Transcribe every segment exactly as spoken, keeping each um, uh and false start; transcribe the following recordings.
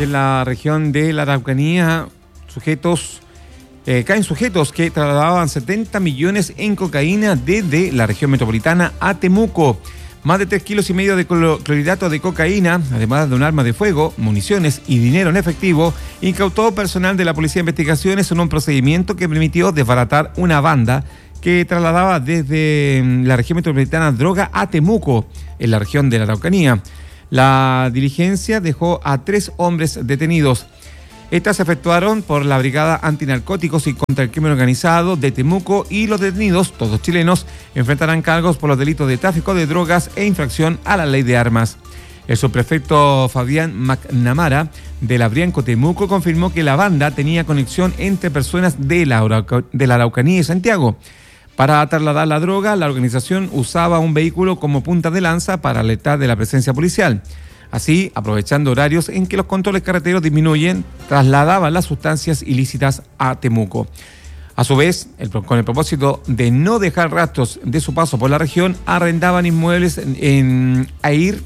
en la región de la Araucanía, sujetos, eh, caen sujetos que trasladaban setenta millones en cocaína desde la región metropolitana a Temuco. Más de tres kilos y medio de clorhidrato de cocaína, además de un arma de fuego, municiones y dinero en efectivo, incautó personal de la Policía de Investigaciones en un procedimiento que permitió desbaratar una banda que trasladaba desde la región metropolitana droga a Temuco, en la región de la Araucanía. La diligencia dejó a tres hombres detenidos. Estas se efectuaron por la Brigada Antinarcóticos y contra el Crimen Organizado de Temuco, y los detenidos, todos chilenos, enfrentarán cargos por los delitos de tráfico de drogas e infracción a la ley de armas. El subprefecto Fabián McNamara de la Brianco Temuco confirmó que la banda tenía conexión entre personas de la, Arauca- de la Araucanía y Santiago. Para trasladar la droga, la organización usaba un vehículo como punta de lanza para alertar de la presencia policial. Así, aprovechando horarios en que los controles carreteros disminuyen, trasladaban las sustancias ilícitas a Temuco. A su vez, el, con el propósito de no dejar rastros de su paso por la región, arrendaban inmuebles en, en Air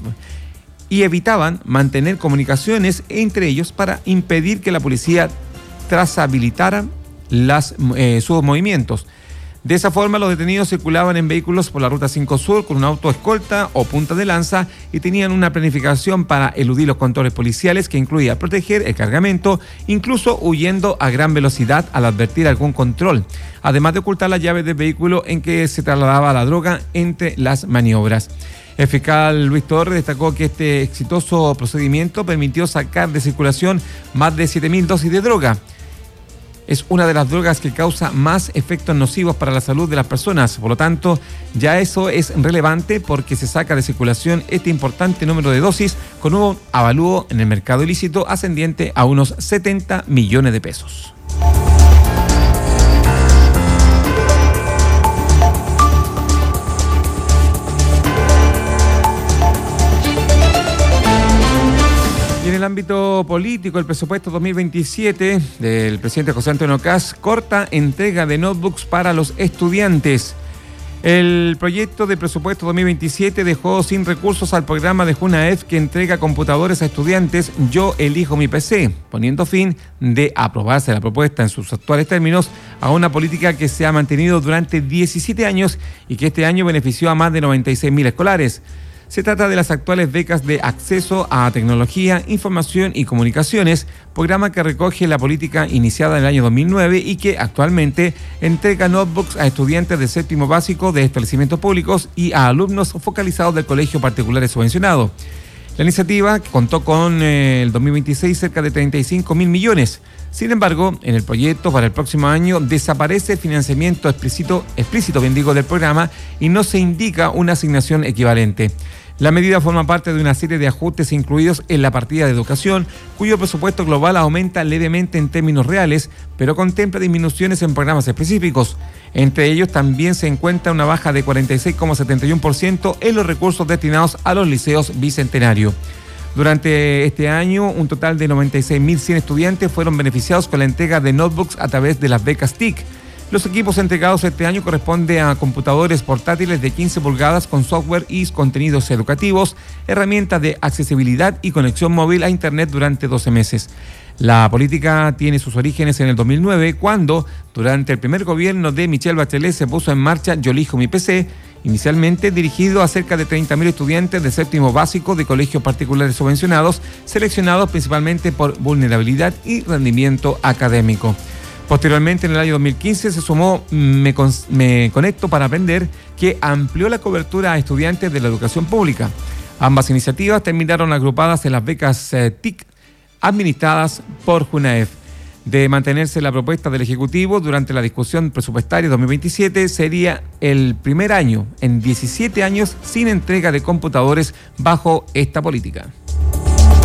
y evitaban mantener comunicaciones entre ellos para impedir que la policía trazabilitara las, eh, sus movimientos. De esa forma, los detenidos circulaban en vehículos por la Ruta cinco Sur con un auto escolta o punta de lanza y tenían una planificación para eludir los controles policiales que incluía proteger el cargamento, incluso huyendo a gran velocidad al advertir algún control, además de ocultar las llaves del vehículo en que se trasladaba la droga entre las maniobras. El fiscal Luis Torres destacó que este exitoso procedimiento permitió sacar de circulación más de siete mil dosis de droga. Es una de las drogas que causa más efectos nocivos para la salud de las personas. Por lo tanto, ya eso es relevante porque se saca de circulación este importante número de dosis con un avalúo en el mercado ilícito ascendiente a unos setenta millones de pesos. Y en el ámbito político, el presupuesto dos mil veintisiete del presidente José Antonio Kast corta entrega de notebooks para los estudiantes. El proyecto de presupuesto dos mil veintisiete dejó sin recursos al programa de Junaef que entrega computadores a estudiantes Yo Elijo Mi P C, poniendo fin, de aprobarse la propuesta en sus actuales términos, a una política que se ha mantenido durante diecisiete años y que este año benefició a más de noventa y seis mil escolares. Se trata de las actuales becas de acceso a tecnología, información y comunicaciones, programa que recoge la política iniciada en el año dos mil nueve y que actualmente entrega notebooks a estudiantes de séptimo básico de establecimientos públicos y a alumnos focalizados del colegio particulares subvencionado. La iniciativa contó con eh, el dos mil veintiséis cerca de treinta y cinco mil millones. Sin embargo, en el proyecto para el próximo año desaparece el financiamiento explícito, explícito bien digo, del programa y no se indica una asignación equivalente. La medida forma parte de una serie de ajustes incluidos en la partida de educación, cuyo presupuesto global aumenta levemente en términos reales, pero contempla disminuciones en programas específicos. Entre ellos también se encuentra una baja de cuarenta y seis coma setenta y uno por ciento en los recursos destinados a los liceos Bicentenario. Durante este año, un total de noventa y seis mil cien estudiantes fueron beneficiados con la entrega de notebooks a través de las becas T I C. Los equipos entregados este año corresponden a computadores portátiles de quince pulgadas con software y contenidos educativos, herramientas de accesibilidad y conexión móvil a Internet durante doce meses. La política tiene sus orígenes en el dos mil nueve, cuando, durante el primer gobierno de Michelle Bachelet, se puso en marcha Yo Elijo Mi P C, inicialmente dirigido a cerca de treinta mil estudiantes de séptimo básico de colegios particulares subvencionados, seleccionados principalmente por vulnerabilidad y rendimiento académico. Posteriormente, en el año dos mil quince, se sumó Me, Con- Me Conecto para Aprender, que amplió la cobertura a estudiantes de la educación pública. Ambas iniciativas terminaron agrupadas en las becas eh, T I C administradas por Junaef. De mantenerse la propuesta del Ejecutivo durante la discusión presupuestaria dos mil veintisiete, sería el primer año en diecisiete años sin entrega de computadores bajo esta política.